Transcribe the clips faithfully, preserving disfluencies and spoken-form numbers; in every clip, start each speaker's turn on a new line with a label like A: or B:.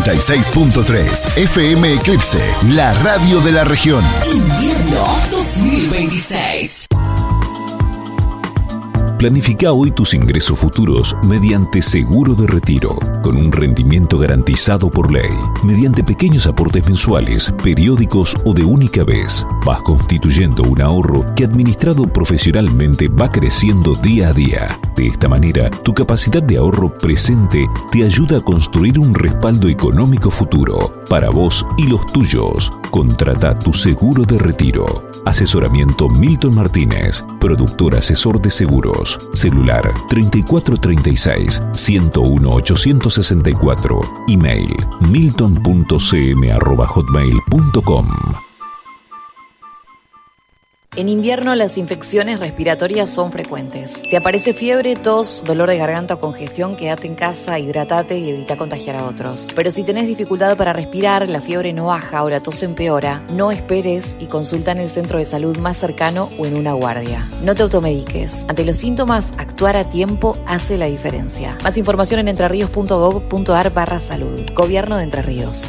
A: noventa y seis punto tres. F M Eclipse, la radio de la región.
B: Invierno dos mil veintiséis.
C: Planifica hoy tus ingresos futuros mediante seguro de retiro, con un rendimiento garantizado por ley, mediante pequeños aportes mensuales, periódicos o de única vez. Vas constituyendo un ahorro que administrado profesionalmente va creciendo día a día. De esta manera, tu capacidad de ahorro presente te ayuda a construir un respaldo económico futuro para vos y los tuyos. Contrata tu seguro de retiro. Asesoramiento Milton Martínez, productor asesor de seguros. Celular treinta y cuatro treinta y seis, ciento uno, ochocientos sesenta y cuatro. Email milton punto c m arroba hotmail punto com.
D: En invierno las infecciones respiratorias son frecuentes. Si aparece fiebre, tos, dolor de garganta o congestión, quédate en casa, hidratate y evita contagiar a otros. Pero si tenés dificultad para respirar, la fiebre no baja o la tos empeora, no esperes y consulta en el centro de salud más cercano o en una guardia. No te automediques. Ante los síntomas, actuar a tiempo hace la diferencia. Más información en entrerríos punto gob punto ar barra salud. Gobierno de Entre Ríos.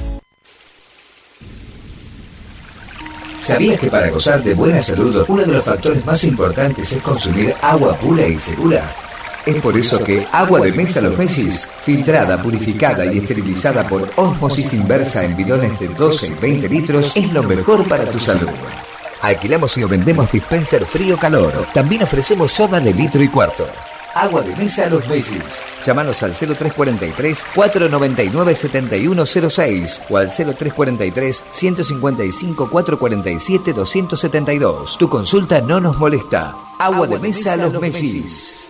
E: ¿Sabías que para gozar de buena salud, uno de los factores más importantes es consumir agua pura y segura? Es por eso que Agua de Mesa Los Messis, filtrada, purificada y esterilizada por ósmosis inversa en bidones de doce y veinte litros, es lo mejor para tu salud. Alquilamos y vendemos dispenser frío-calor. También ofrecemos soda de litro y cuarto. Agua de Mesa Los Messis. Llámanos al cero tres cuarenta y tres, cuatrocientos noventa y nueve, setenta y uno cero seis o al cero tres cuarenta y tres, ciento cincuenta y cinco, cuatrocientos cuarenta y siete, doscientos setenta y dos. Tu consulta no nos molesta. Agua de Mesa Los Messis.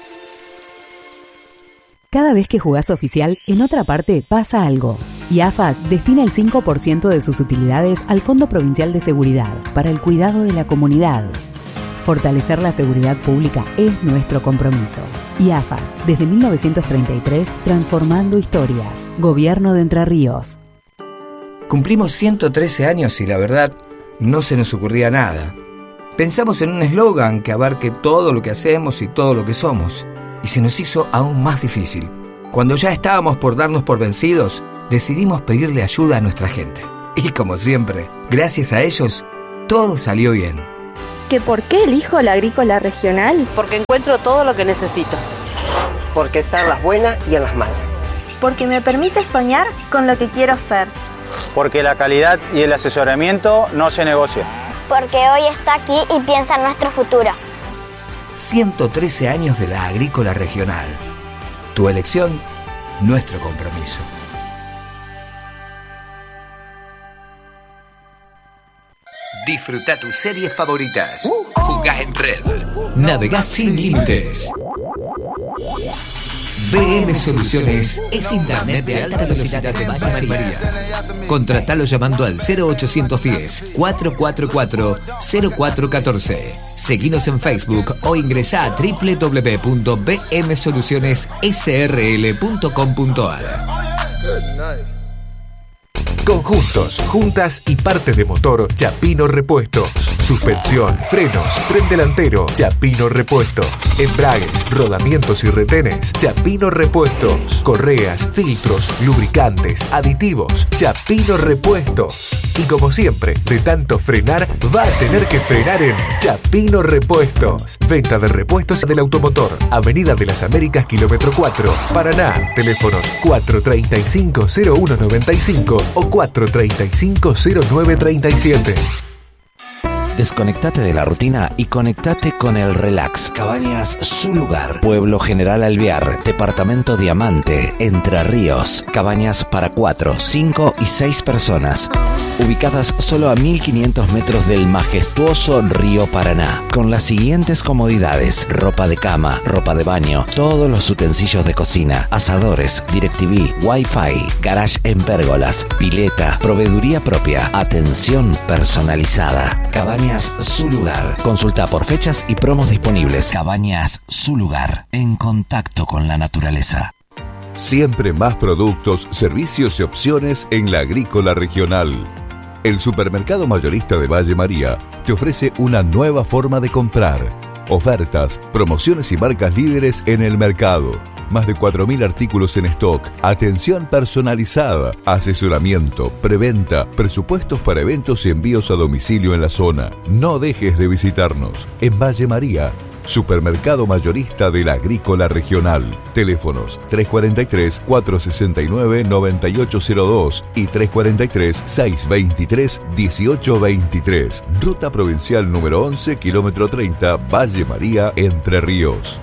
F: Cada vez que jugás oficial, en otra parte pasa algo. Y A F A S destina el cinco por ciento de sus utilidades al Fondo Provincial de Seguridad para el cuidado de la comunidad. Fortalecer la seguridad pública es nuestro compromiso. Y A F A S, desde mil novecientos treinta y tres, transformando historias. Gobierno de Entre Ríos.
E: Cumplimos ciento trece años y la verdad, no se nos ocurría nada. Pensamos en un eslogan que abarque todo lo que hacemos y todo lo que somos. Y se nos hizo aún más difícil. Cuando ya estábamos por darnos por vencidos, decidimos pedirle ayuda a nuestra gente. Y como siempre, gracias a ellos, todo salió bien.
G: ¿Que por qué elijo la agrícola regional?
H: Porque encuentro todo lo que necesito.
I: Porque está en las buenas y en las malas.
G: Porque me permite soñar con lo que quiero ser.
J: Porque la calidad y el asesoramiento no se negocia.
K: Porque hoy está aquí y piensa en nuestro futuro.
E: ciento trece años de la agrícola regional. Tu elección, nuestro compromiso. Disfruta tus series favoritas. Jugá en red. Navegá sin límites. B M Soluciones es internet de alta velocidad de Valle María. Contratalo llamando al cero ochocientos diez, cuatrocientos cuarenta y cuatro, cero cuatro uno cuatro. Seguinos en Facebook o ingresá a doble u doble u doble u punto b m soluciones s r l punto com punto a r.
L: Conjuntos, juntas y partes de motor, Chapino Repuestos. Suspensión, frenos, tren delantero, Chapino Repuestos. Embragues, rodamientos y retenes, Chapino Repuestos. Correas, filtros, lubricantes, aditivos, Chapino Repuestos. Y como siempre, de tanto frenar, va a tener que frenar en Chapino Repuestos. Venta de repuestos del automotor. Avenida de las Américas, kilómetro cuatro, Paraná. Teléfonos cuatro tres cinco, cero uno nueve cinco o cuatro tres cinco, cero nueve tres siete.
M: Desconectate de la rutina y conectate con el relax. Cabañas Su Lugar. Pueblo General Alvear. Departamento Diamante. Entre Ríos. Cabañas para cuatro, cinco y seis personas. Ubicadas solo a mil quinientos metros del majestuoso río Paraná. Con las siguientes comodidades: ropa de cama, ropa de baño, todos los utensilios de cocina, asadores, DirecTV, Wi-Fi, garage en pérgolas, pileta, proveeduría propia, atención personalizada. Cabañas Su Lugar. Consulta por fechas y promos disponibles. Cabañas Su Lugar. En contacto con la naturaleza.
N: Siempre más productos, servicios y opciones en la agrícola regional. El supermercado mayorista de Valle María te ofrece una nueva forma de comprar. Ofertas, promociones y marcas líderes en el mercado. Más de cuatro mil artículos en stock, atención personalizada, asesoramiento, preventa, presupuestos para eventos y envíos a domicilio en la zona. No dejes de visitarnos. En Valle María, supermercado mayorista de la Agrícola Regional. Teléfonos tres cuatro tres, cuatro seis nueve, nueve ocho cero dos y tres cuatro tres, seis dos tres, uno ocho dos tres. Ruta provincial número once, kilómetro treinta, Valle María, Entre Ríos.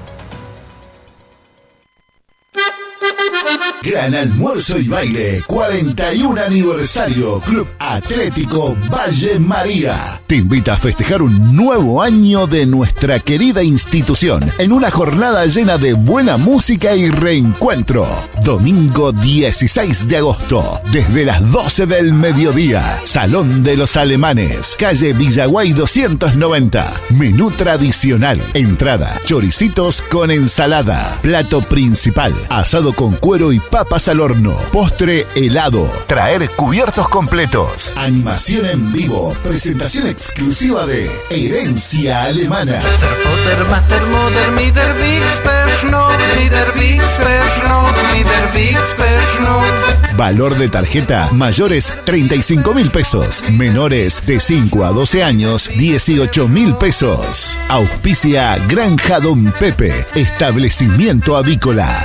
A: Gran almuerzo y baile, cuarenta y un aniversario, Club Atlético Valle María. Te invita a festejar un nuevo año de nuestra querida institución en una jornada llena de buena música y reencuentro. Domingo dieciséis de agosto, desde las doce del mediodía, Salón de los Alemanes, calle Villaguay doscientos noventa. Menú tradicional, entrada, choricitos con ensalada, plato principal, asado con cuero y papas al horno, postre helado, traer cubiertos completos, animación en vivo, presentación exclusiva de Herencia Alemana. Valor de tarjeta mayores treinta y cinco mil pesos, menores de cinco a doce años dieciocho mil pesos. Auspicia Granja Don Pepe, establecimiento avícola.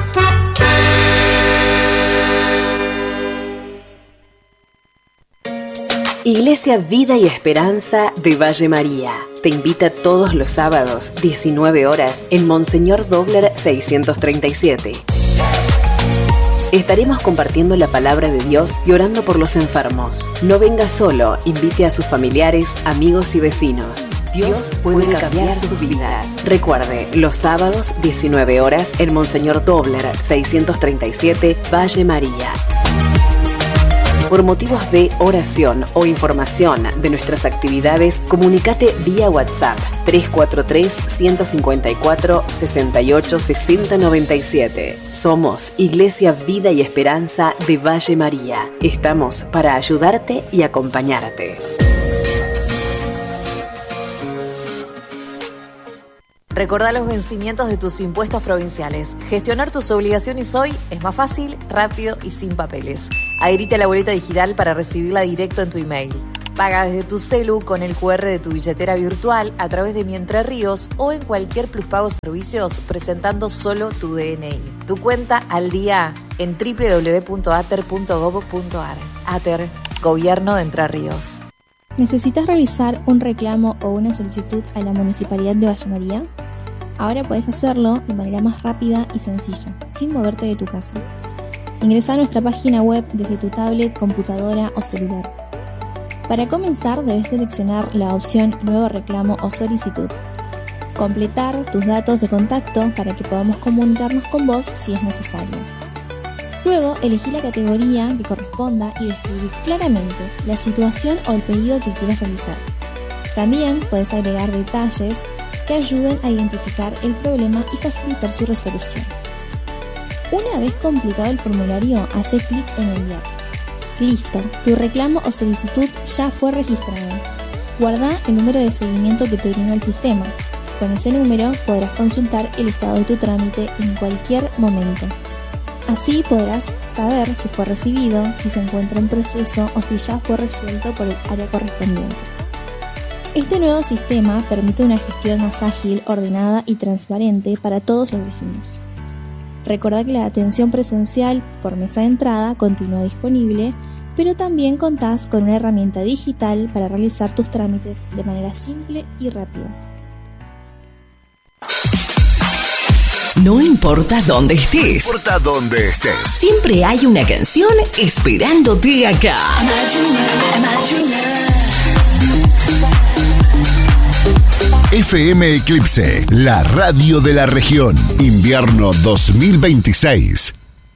F: Iglesia Vida y Esperanza de Valle María te invita todos los sábados, diecinueve horas, en Monseñor Dobler seiscientos treinta y siete. Estaremos compartiendo la palabra de Dios y orando por los enfermos. No venga solo, invite a sus familiares, amigos y vecinos. Dios puede cambiar sus vidas. Recuerde, los sábados, diecinueve horas, en Monseñor Dobler seiscientos treinta y siete, Valle María. Por motivos de oración o información de nuestras actividades, comunícate vía WhatsApp tres cuatro tres, uno cinco cuatro, seis ocho seis cero nueve siete. Somos Iglesia Vida y Esperanza de Valle María. Estamos para ayudarte y acompañarte.
D: Recordá los vencimientos de tus impuestos provinciales. Gestionar tus obligaciones hoy es más fácil, rápido y sin papeles. Adherite a la boleta digital para recibirla directo en tu email. Paga desde tu celu con el cu erre de tu billetera virtual a través de Mi Entre Ríos o en cualquier Pluspago Servicios presentando solo tu D N I. Tu cuenta al día en doble u doble u doble u punto ater punto gob punto ar. Ater, Gobierno de Entre Ríos.
O: ¿Necesitas realizar un reclamo o una solicitud a la Municipalidad de Valle María? Ahora puedes hacerlo de manera más rápida y sencilla, sin moverte de tu casa. Ingresá a nuestra página web desde tu tablet, computadora o celular. Para comenzar, debes seleccionar la opción Nuevo reclamo o solicitud. Completar tus datos de contacto para que podamos comunicarnos con vos si es necesario. Luego, elegí la categoría que corresponda y describir claramente la situación o el pedido que quieres realizar. También puedes agregar detalles que ayuden a identificar el problema y facilitar su resolución. Una vez completado el formulario, hace clic en enviar. Listo, tu reclamo o solicitud ya fue registrado. Guarda el número de seguimiento que te brinda el sistema. Con ese número podrás consultar el estado de tu trámite en cualquier momento. Así podrás saber si fue recibido, si se encuentra en proceso o si ya fue resuelto por el área correspondiente. Este nuevo sistema permite una gestión más ágil, ordenada y transparente para todos los vecinos. Recordá que la atención presencial por mesa de entrada continúa disponible, pero también contás con una herramienta digital para realizar tus trámites de manera simple y rápida.
B: No importa dónde estés.
A: No importa dónde estés.
B: Siempre hay una canción esperándote acá.
A: F M Eclipse, la radio de la región. Invierno dos mil veintiséis.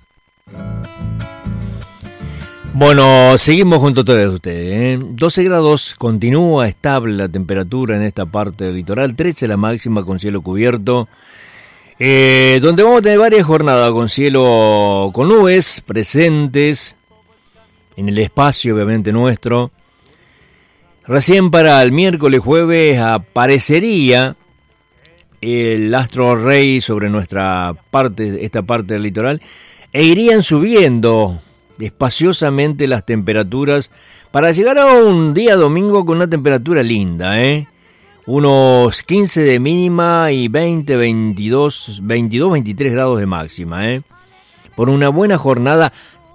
P: Bueno, seguimos junto a todos ustedes. ¿eh? doce grados, continúa estable la temperatura en esta parte del litoral. trece la máxima con cielo cubierto. Eh, donde vamos a tener varias jornadas con cielo con nubes presentes en el espacio obviamente nuestro. Recién para el miércoles jueves aparecería el astro rey sobre nuestra parte, esta parte del litoral, e irían subiendo espaciosamente las temperaturas para llegar a un día domingo con una temperatura linda, ¿eh? Unos quince de mínima y veinte, veintidós, veintidós, veintitrés grados de máxima, ¿eh? Por una buena jornada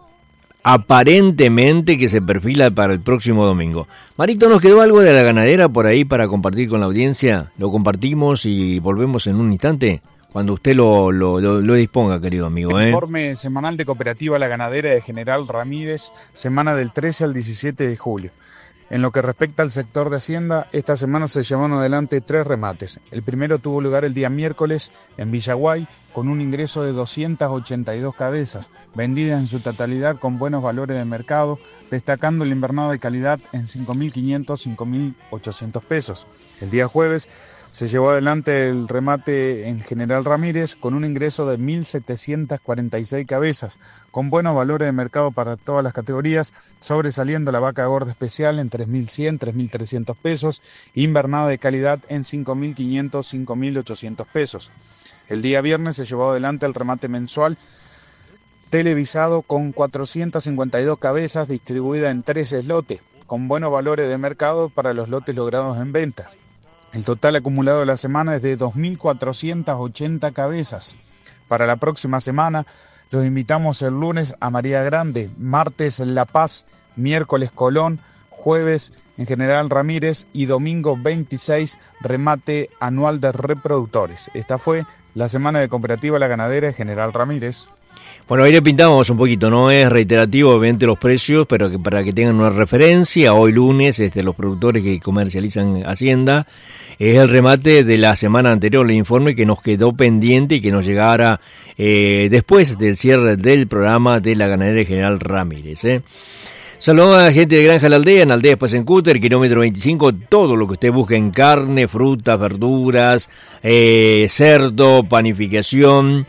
P: aparentemente que se perfila para el próximo domingo. Marito, ¿nos quedó algo de la ganadera por ahí para compartir con la audiencia? Lo compartimos y volvemos en un instante, cuando usted lo, lo, lo, lo disponga, querido amigo. ¿eh?
Q: Informe semanal de Cooperativa La Ganadera de General Ramírez, semana del trece al diecisiete de julio. En lo que respecta al sector de Hacienda, esta semana se llevaron adelante tres remates. El primero tuvo lugar el día miércoles en Villaguay, con un ingreso de doscientas ochenta y dos cabezas, vendidas en su totalidad con buenos valores de mercado, destacando el invernado de calidad en cinco mil quinientos, cinco mil ochocientos pesos. El día jueves se llevó adelante el remate en General Ramírez con un ingreso de mil setecientas cuarenta y seis cabezas, con buenos valores de mercado para todas las categorías, sobresaliendo la vaca gorda especial en tres mil cien, tres mil trescientos pesos, invernada de calidad en cinco mil quinientos, cinco mil ochocientos pesos. El día viernes se llevó adelante el remate mensual televisado con cuatrocientas cincuenta y dos cabezas distribuidas en tres lotes, con buenos valores de mercado para los lotes logrados en ventas. El total acumulado de la semana es de dos mil cuatrocientas ochenta cabezas. Para la próxima semana los invitamos el lunes a María Grande, martes La Paz, miércoles Colón, jueves en General Ramírez y domingo veintiséis remate anual de reproductores. Esta fue la semana de Cooperativa La Ganadera de General Ramírez.
P: Bueno, ahí le pintamos un poquito, no es reiterativo obviamente los precios, pero que para que tengan una referencia, hoy lunes este, los productores que comercializan Hacienda, es el remate de la semana anterior, el informe que nos quedó pendiente y que nos llegara eh, después del cierre del programa de La Ganadera de General Ramírez. ¿eh? Saludos a la gente de Granja La Aldea, en Aldea Espacencúter, kilómetro veinticinco, todo lo que usted busque en carne, frutas, verduras, eh, cerdo, panificación,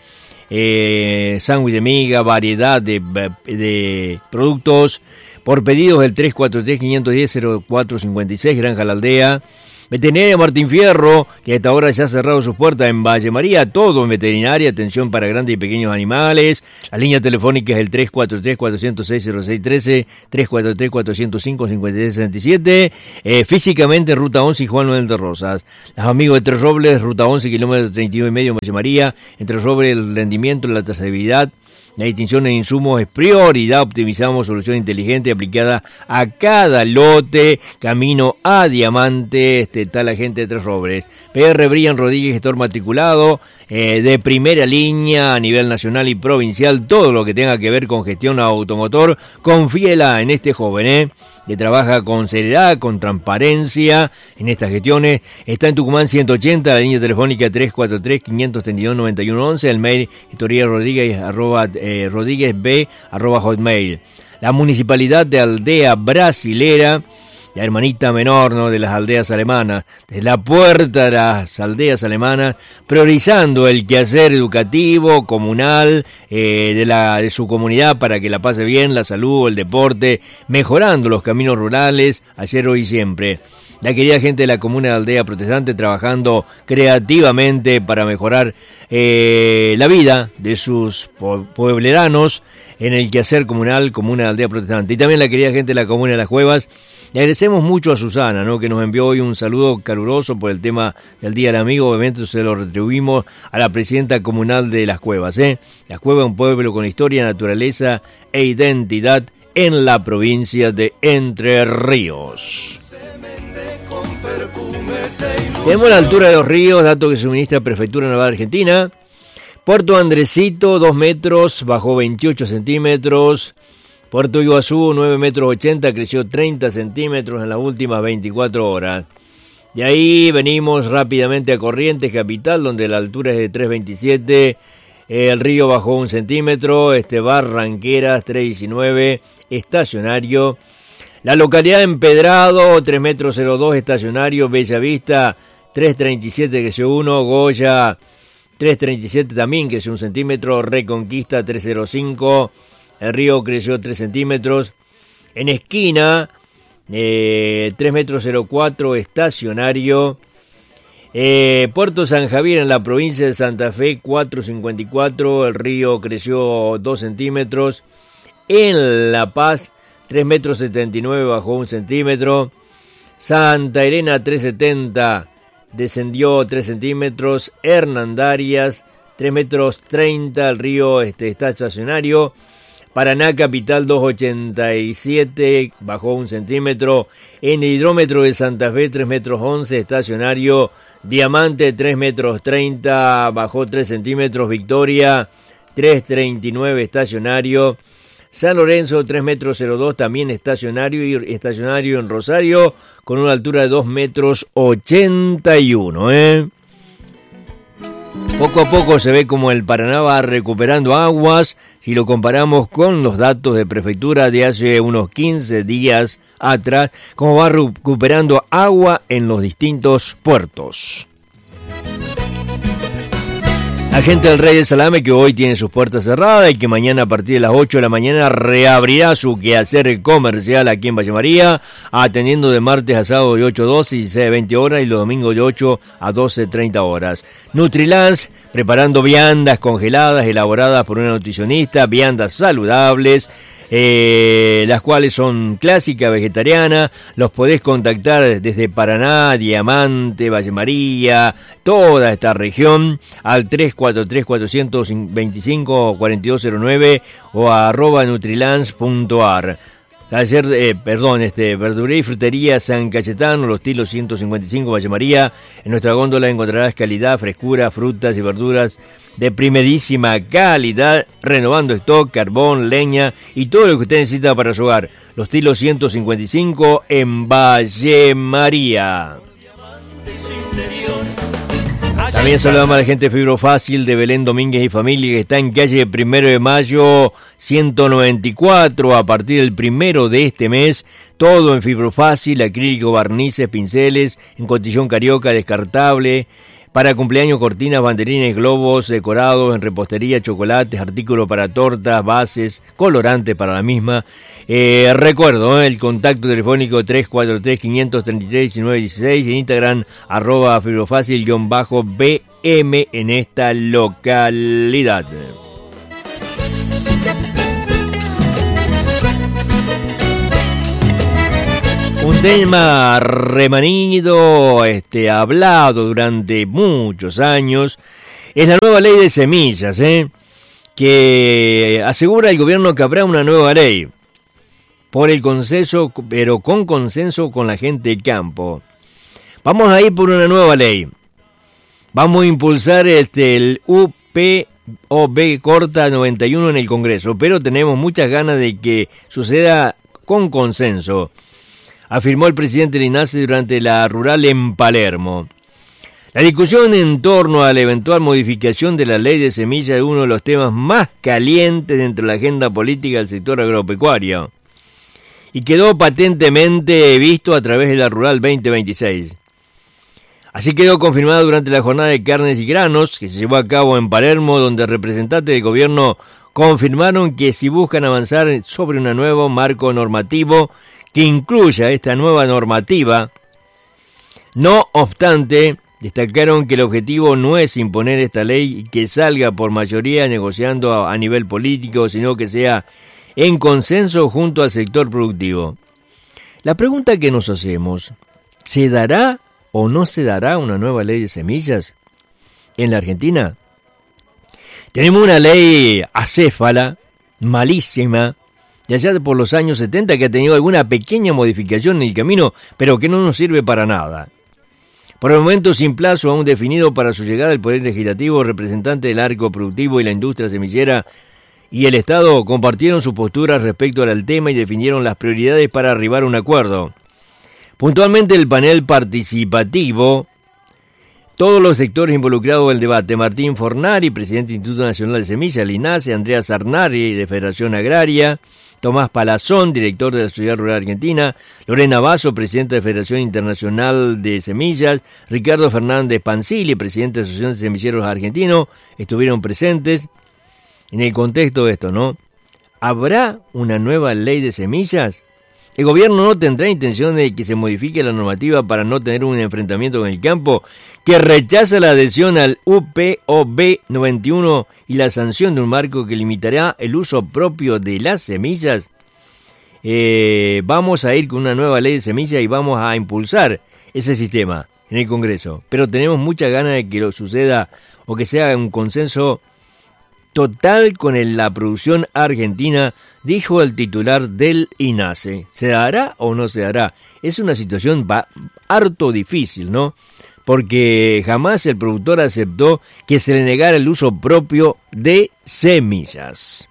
P: eh, sándwich de miga, variedad de, de productos. Por pedidos el tres cuatro tres, cinco uno cero, cero cuatro cinco seis, Granja La Aldea. Veterinaria Martín Fierro, que hasta ahora ya ha cerrado sus puertas en Valle María, todo en veterinaria, atención para grandes y pequeños animales. La línea telefónica es el tres cuatro tres, cuatro cero seis, cero seis uno tres, tres cuatro tres, cuatro cero cinco, cinco seis seis siete, eh, físicamente Ruta once y Juan Manuel de Rosas. Los amigos de Tres Robles, Ruta once, kilómetro treinta y uno y medio, Valle María. En Tres Robles el rendimiento, la trazabilidad, la distinción en insumos es prioridad. Optimizamos solución inteligente aplicada a cada lote. Camino a Diamante. Este está la gente de Tres Robles. P R Brian Rodríguez, gestor matriculado eh, de primera línea a nivel nacional y provincial. Todo lo que tenga que ver con gestión automotor, confíela en este joven, ¿eh? que trabaja con seriedad, con transparencia en estas gestiones. Está en Tucumán ciento ochenta, la línea telefónica tres cuatro tres, cinco tres dos, nueve uno once, el mail historia rodríguez arroba eh, rodríguez b arroba hotmail. La municipalidad de Aldea Brasilera, la hermanita menor, ¿no?, de las aldeas alemanas, de la puerta de las aldeas alemanas, priorizando el quehacer educativo, comunal, eh, de, la, de su comunidad para que la pase bien, la salud, el deporte, mejorando los caminos rurales, ayer, hoy y siempre. La querida gente de la comuna de Aldea Protestante trabajando creativamente para mejorar eh, la vida de sus puebleranos en el quehacer comunal, comuna de Aldea Protestante. Y también la querida gente de la comuna de Las Cuevas. Le agradecemos mucho a Susana, ¿no?, que nos envió hoy un saludo caluroso por el tema del Día del Amigo. Obviamente se lo retribuimos a la presidenta comunal de Las Cuevas. ¿eh? Las Cuevas es un pueblo con historia, naturaleza e identidad en la provincia de Entre Ríos. Tenemos la altura de los ríos, dato que suministra Prefectura Naval Argentina. Puerto Andresito, dos metros, bajó veintiocho centímetros. Puerto Iguazú, nueve metros ochenta, creció treinta centímetros en las últimas veinticuatro horas. De ahí venimos rápidamente a Corrientes Capital, donde la altura es de tres veintisiete. El río bajó un centímetro. Este Barranqueras, tres diecinueve, estacionario. La localidad de Empedrado, tres metros cero dos, estacionario. Bellavista, tres treinta y siete, creció uno. Goya, tres treinta y siete también, creció un centímetro. Reconquista, tres cero cinco. El río creció tres centímetros. En Esquina, eh, tres metros cero cuatro, estacionario. Eh, Puerto San Javier en la provincia de Santa Fe, cuatro cincuenta y cuatro, el río creció dos centímetros. En La Paz, tres metros setenta y nueve, bajó un centímetro. Santa Elena, tres setenta, descendió tres centímetros. Hernandarias, tres metros treinta, el río este, está estacionario. Paraná Capital, dos ochenta y siete, bajó un centímetro. En el hidrómetro de Santa Fe, tres metros once, estacionario. Diamante, tres metros treinta, bajó tres centímetros. Victoria, tres treinta y nueve, estacionario. San Lorenzo, tres metros cero dos, también estacionario. Y estacionario en Rosario, con una altura de dos metros ochenta y uno, ¿eh? Poco a poco se ve como el Paraná va recuperando aguas, si lo comparamos con los datos de prefectura de hace unos quince días atrás, como va recuperando agua en los distintos puertos. La gente del Rey del Salame, que hoy tiene sus puertas cerradas y que mañana a partir de las ocho de la mañana reabrirá su quehacer comercial aquí en Valle María, atendiendo de martes a sábado de ocho a doce y dieciséis a veinte horas y los domingos de ocho a doce treinta horas. Nutrilance, preparando viandas congeladas elaboradas por una nutricionista, viandas saludables, eh, las cuales son clásicas, vegetarianas. Los podés contactar desde Paraná, Diamante, Valle María, toda esta región, al tres cuatro tres, cuatro dos cinco, cuatro dos cero nueve o a arroba nutrilance punto ar. Taller, eh, perdón, este, verdulería y frutería San Cayetano, Los Tilos ciento cincuenta y cinco, Valle María. En nuestra góndola encontrarás calidad, frescura, frutas y verduras de primerísima calidad, renovando stock, carbón, leña y todo lo que usted necesita para su hogar. Los Tilos ciento cincuenta y cinco en Valle María. También saludamos a la gente de Fibrofácil de Belén Domínguez y familia, que está en calle Primero de Mayo ciento noventa y cuatro. A partir del primero de este mes, todo en Fibrofácil, acrílico, barnices, pinceles, en cotillón carioca, descartable, para cumpleaños, cortinas, banderines, globos, decorados, en repostería, chocolates, artículos para tortas, bases, colorantes para la misma. Eh, recuerdo, eh, el contacto telefónico tres cuatro tres, cinco tres tres, diecinueve dieciséis, en Instagram, arroba fibrofácil-B M en esta localidad. Un tema remanido, este, hablado durante muchos años, es la nueva ley de semillas, ¿eh? que asegura el gobierno que habrá una nueva ley, por el consenso, pero con consenso con la gente del campo. Vamos a ir por una nueva ley. Vamos a impulsar este, el U P O B corta noventa y uno en el Congreso, pero tenemos muchas ganas de que suceda con consenso, afirmó el presidente Linace durante la rural en Palermo. La discusión en torno a la eventual modificación de la ley de semillas es uno de los temas más calientes dentro de la agenda política del sector agropecuario y quedó patentemente visto a través de la Rural veinte veintiséis. Así quedó confirmado durante la jornada de carnes y granos que se llevó a cabo en Palermo, donde representantes del gobierno confirmaron que si buscan avanzar sobre un nuevo marco normativo que incluya esta nueva normativa. No obstante, destacaron que el objetivo no es imponer esta ley y que salga por mayoría negociando a, a nivel político, sino que sea en consenso junto al sector productivo. La pregunta que nos hacemos, ¿se dará o no se dará una nueva ley de semillas en la Argentina? Tenemos una ley acéfala, malísima, de allá por los años setenta, que ha tenido alguna pequeña modificación en el camino, pero que no nos sirve para nada. Por el momento, sin plazo aún definido para su llegada al Poder Legislativo, representantes del arco productivo y la industria semillera y el Estado compartieron su postura respecto al tema y definieron las prioridades para arribar a un acuerdo. Puntualmente, el panel participativo, todos los sectores involucrados en el debate: Martín Fornari, presidente del Instituto Nacional de Semillas, Linace; Andrea Sarnari, de Federación Agraria; Tomás Palazón, director de la Sociedad Rural Argentina; Lorena Basso, presidenta de Federación Internacional de Semillas; Ricardo Fernández Pancili, presidente de la Asociación de Semilleros Argentinos, estuvieron presentes. En el contexto de esto, ¿no? ¿Habrá una nueva ley de semillas? ¿El gobierno no tendrá intención de que se modifique la normativa para no tener un enfrentamiento con el campo que rechaza la adhesión al U P O B noventa y uno y la sanción de un marco que limitará el uso propio de las semillas? Eh, vamos a ir con una nueva ley de semillas y vamos a impulsar ese sistema en el Congreso, pero tenemos muchas ganas de que lo suceda o que sea un consenso total con el, la producción argentina, dijo el titular del INASE. ¿Se dará o no se dará? Es una situación va, harto difícil, ¿no? Porque jamás el productor aceptó que se le negara el uso propio de semillas.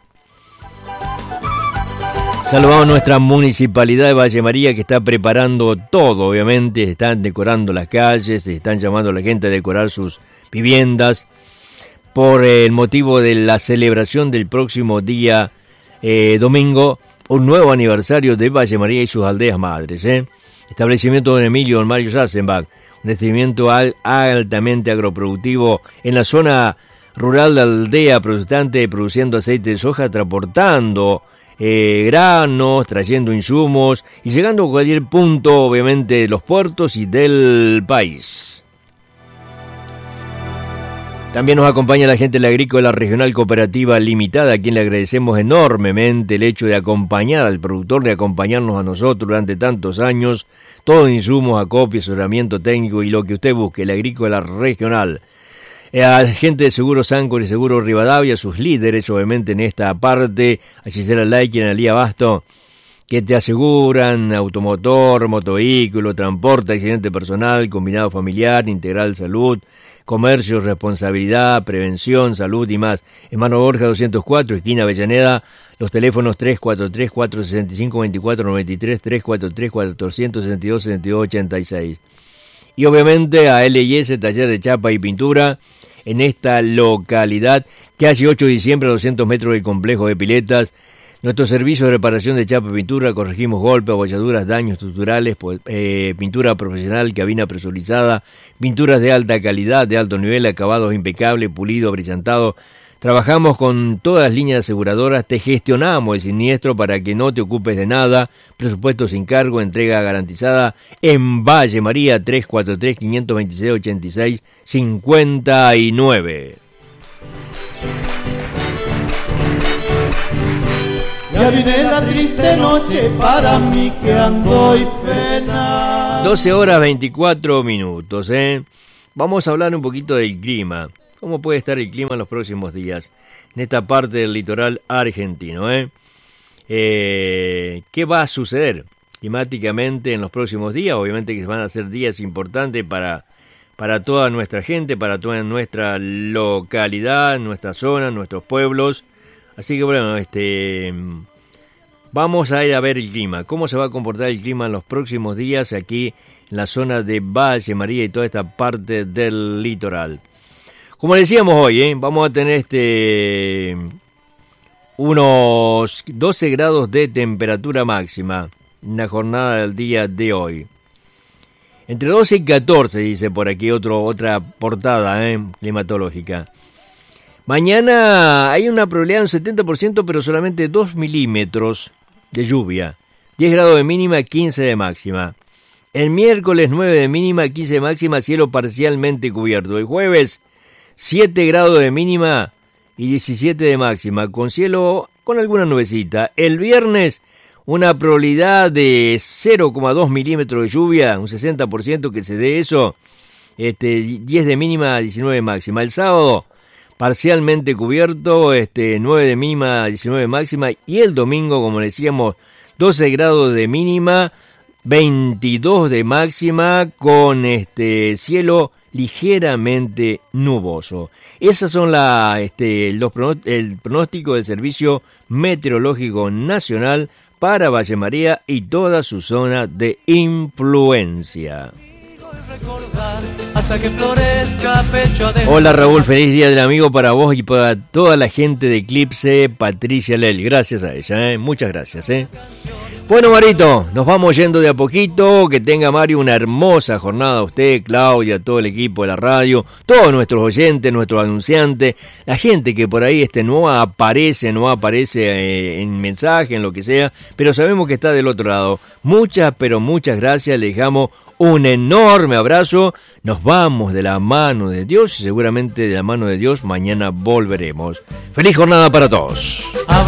P: Saludamos a nuestra municipalidad de Valle María, que está preparando todo, obviamente. Están decorando las calles, están llamando a la gente a decorar sus viviendas por el motivo de la celebración del próximo día eh, domingo, un nuevo aniversario de Valle María y sus aldeas madres. ¿eh? Establecimiento Don Emilio Don Mario Sassenbach, un establecimiento al, altamente agroproductivo en la zona rural de aldea protestante, produciendo aceite de soja, transportando eh, granos, trayendo insumos y llegando a cualquier punto, obviamente, de los puertos y del país. También nos acompaña la gente de la Agrícola Regional Cooperativa Limitada, a quien le agradecemos enormemente el hecho de acompañar al productor, de acompañarnos a nosotros durante tantos años, todos insumos, acopio, asesoramiento técnico y lo que usted busque, la Agrícola Regional. A la gente de Seguros Sancor y Seguros Rivadavia, sus líderes obviamente en esta parte, a Gisela Laiki y Analía Basto, que te aseguran automotor, motovehículo, transporte, accidente personal, combinado familiar, integral salud, comercio, responsabilidad, prevención, salud y más. Hermano Borja doscientos cuatro, esquina Avellaneda, los teléfonos tres cuatro tres, cuatro seis cinco, dos cuatro nueve tres, tres cuatro tres, cuatro seis dos, seis dos, seis dos, ocho seis. Y obviamente a L y S, taller de chapa y pintura, en esta localidad, calle ocho de diciembre, doscientos metros del complejo de piletas. Nuestro servicio de reparación de chapa y pintura, corregimos golpes, abolladuras, daños estructurales, eh, pintura profesional, cabina presurizada, pinturas de alta calidad, de alto nivel, acabados impecables, pulido, brillantado. Trabajamos con todas las líneas aseguradoras, te gestionamos el siniestro para que no te ocupes de nada, presupuesto sin cargo, entrega garantizada en Valle María, tres cuatro tres, cinco dos seis, ocho seis cinco nueve.
R: Ya viene la triste noche para mí que ando y pena.
P: doce horas veinticuatro minutos, ¿eh? Vamos a hablar un poquito del clima. ¿Cómo puede estar el clima en los próximos días en esta parte del litoral argentino, eh? Eh, ¿Qué va a suceder climáticamente en los próximos días? Obviamente que van a ser días importantes para, para toda nuestra gente, para toda nuestra localidad, nuestra zona, nuestros pueblos. Así que bueno, este, vamos a ir a ver el clima, cómo se va a comportar el clima en los próximos días aquí en la zona de Valle María y toda esta parte del litoral. Como decíamos hoy, ¿eh? vamos a tener este unos doce grados de temperatura máxima en la jornada del día de hoy. Entre doce y catorce, dice por aquí otro, otra portada ¿eh? climatológica. Mañana hay una probabilidad de un setenta por ciento, pero solamente dos milímetros de lluvia. diez grados de mínima, quince de máxima. El miércoles nueve de mínima, quince de máxima, cielo parcialmente cubierto. El jueves siete grados de mínima y diecisiete de máxima, con cielo con alguna nubecita. El viernes una probabilidad de cero coma dos milímetros de lluvia, un sesenta por ciento que se dé eso. Este, diez de mínima, diecinueve de máxima. El sábado parcialmente cubierto, este, nueve de mínima, diecinueve de máxima, y el domingo, como decíamos, doce grados de mínima, veintidós de máxima, con este cielo ligeramente nuboso. Esas son la, este, los el pronóstico del Servicio Meteorológico Nacional para Valle María y toda su zona de influencia.
R: Hasta que florezca pecho adentro.
P: Hola Raúl, feliz día del amigo para vos y para toda la gente de Eclipse, Patricia Lely. Gracias a ella, ¿eh? muchas gracias. ¿eh? Bueno, Marito, nos vamos yendo de a poquito. Que tenga, Mario, una hermosa jornada. Usted, Claudia, todo el equipo de la radio, todos nuestros oyentes, nuestros anunciantes, la gente que por ahí este, no aparece, no aparece eh, en mensaje, en lo que sea, pero sabemos que está del otro lado. Muchas, pero muchas gracias. Le dejamos un enorme abrazo. Nos vamos de la mano de Dios y seguramente de la mano de Dios mañana volveremos. Feliz jornada para todos.